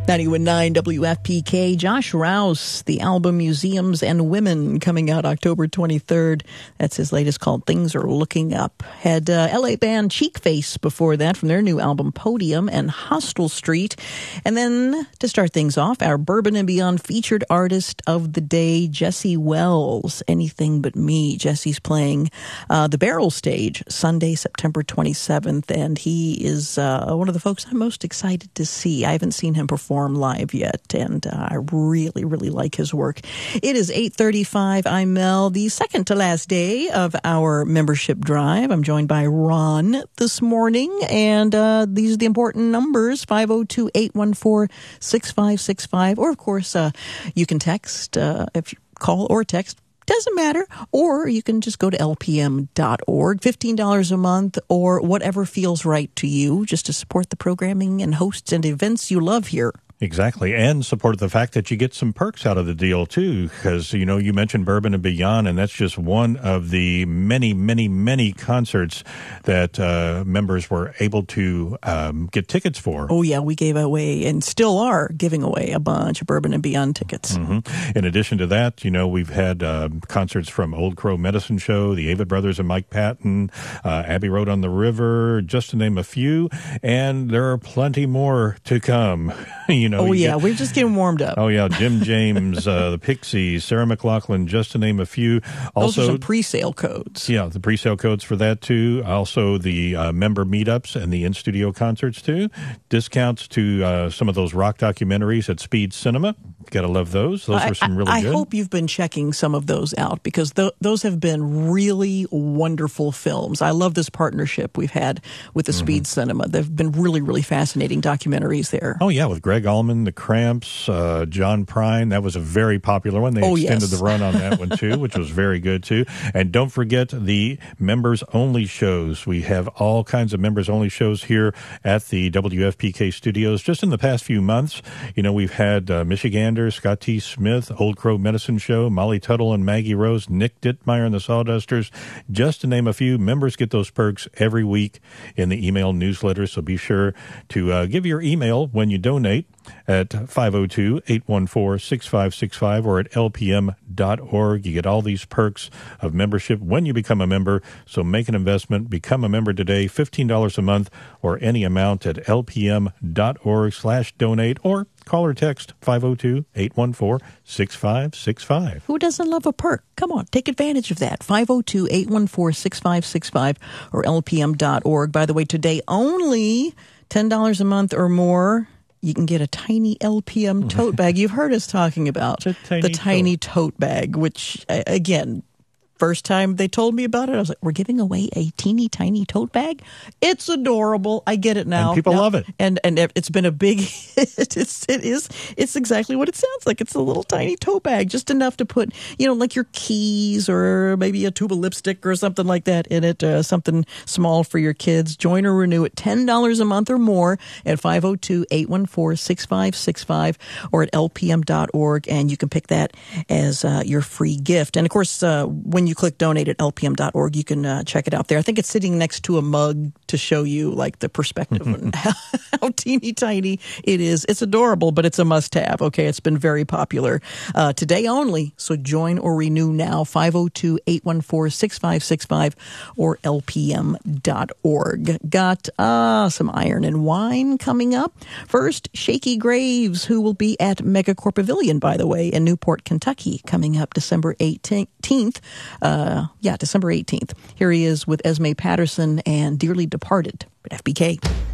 91.9 WFPK, Josh Rouse, the album Museums and Women, coming out October 23rd. That's his latest, called Things Are Looking Up. Had LA band Cheekface before that from their new album Podium and Hostel Street. And then to start things off, our Bourbon and Beyond featured artist of the day, Jesse Wells, Anything But Me. Jesse's playing the Barrel Stage Sunday, September 27th, and he is one of the folks I'm most excited to see. I haven't seen him perform live yet, and I really, really like his work. It is 8:35. I'm Mel, the second to last day of our membership drive. I'm joined by Ron this morning, and these are the important numbers, 502-814-6565, or of course, you can text, if you call or text, doesn't matter. Or you can just go to lpm.org, $15 a month, or whatever feels right to you, just to support the programming and hosts and events you love here. Exactly, and support the fact that you get some perks out of the deal, too, because, you know, you mentioned Bourbon and Beyond, and that's just one of the many, many, many concerts that members were able to get tickets for. Oh, yeah, we gave away, and still are giving away, a bunch of Bourbon and Beyond tickets. Mm-hmm. In addition to that, you know, we've had concerts from Old Crow Medicine Show, the Avett Brothers and Mike Patton, Abbey Road on the River, just to name a few, and there are plenty more to come. You know, we're just getting warmed up. Oh, yeah, Jim James, the Pixies, Sarah McLachlan, just to name a few. Also, those are some pre-sale codes. Yeah, the pre-sale codes for that, too. Also, the member meetups and the in-studio concerts, too. Discounts to some of those rock documentaries at Speed Cinema. Got to love those. Those were some really good. I hope you've been checking some of those out, because those have been really wonderful films. I love this partnership we've had with the Speed Cinema. They've been really, really fascinating documentaries there. Oh, yeah, with Greg Allman, The Cramps, John Prine. That was a very popular one. They extended the run on that one, too, which was very good, too. And don't forget the members-only shows. We have all kinds of members-only shows here at the WFPK studios. Just in the past few months, you know, we've had Michigander, Scott T. Smith, Old Crow Medicine Show, Molly Tuttle and Maggie Rose, Nick Dittmeyer and the Sawdusters, just to name a few. Members get those perks every week in the email newsletter, so be sure to give your email when you donate at 502-814-6565 or at lpm.org. You get all these perks of membership when you become a member. So make an investment, become a member today, $15 a month or any amount at lpm.org/donate, or call or text 502-814-6565. Who doesn't love a perk? Come on, take advantage of that. 502-814-6565 or lpm.org. By the way, today only $10 a month or more, you can get a tiny LPM tote bag. You've heard us talking about the tiny tote bag, which, again, first time they told me about it, I was like, we're giving away a teeny tiny tote bag? It's adorable. I get it now. And people love it. And it's been a big hit. It's exactly what it sounds like. It's a little tiny tote bag, just enough to put, you know, like your keys or maybe a tube of lipstick or something like that in it, something small for your kids. Join or renew at $10 a month or more at 502-814-6565 or at lpm.org, and you can pick that as your free gift. And of course, when you click donate at lpm.org, you can check it out there. I think it's sitting next to a mug to show you like the perspective and how teeny tiny it is. It's adorable, but it's a must-have. Okay, it's been very popular today only. So join or renew now. 502-814-6565 or lpm.org. Got some Iron and Wine coming up. First, Shaky Graves, who will be at Megacorp Pavilion, by the way, in Newport, Kentucky, coming up December 18th. December 18th. Here he is with Esme Patterson and Dearly Departed at FBK.